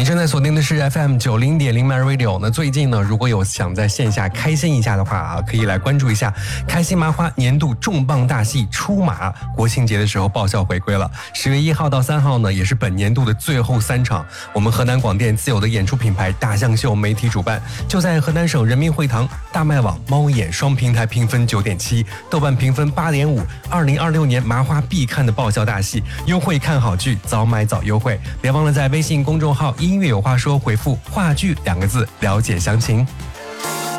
正在锁定的是 FM90.0 My Radio。那最近呢，如果有想在线下开心一下的话啊，可以来关注一下开心麻花年度重磅大戏出马，国庆节的时候爆笑回归了。10月1号到3号呢，也是本年度的最后3场，我们河南广电自有的演出品牌大象秀媒体主办，就在河南省人民会堂、大麦网、猫眼双平台评分9.7，豆瓣评分8.5，2026年麻花必看的爆笑大戏，优惠看好剧，早买早优惠。别忘了在微信公众号音乐有话说回复话剧2个字了解详情。